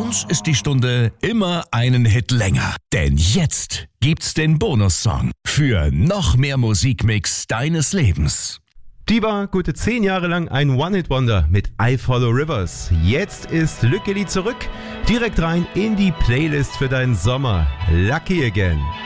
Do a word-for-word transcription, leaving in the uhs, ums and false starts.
uns ist die Stunde immer einen Hit länger. Denn jetzt gibt's den Bonussong für noch mehr Musikmix deines Lebens. Die war gute zehn Jahre lang ein One-Hit-Wonder mit I Follow Rivers. Jetzt ist Lückeli zurück, direkt rein in die Playlist für deinen Sommer. Lucky Again.